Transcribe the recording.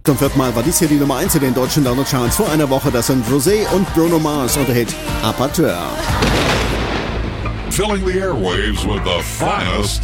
Zum vierten Mal war dies hier die Nummer 1 in den deutschen Download-Charts. Vor einer Woche, das sind Rosé und Bruno Mars und der Hit Apateur. Filling the airwaves with the finest